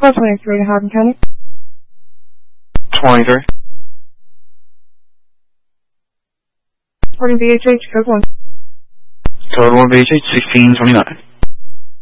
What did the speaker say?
423 to Hardin County. 23. Reporting VHH, code 1. Code 1 VHH 1629.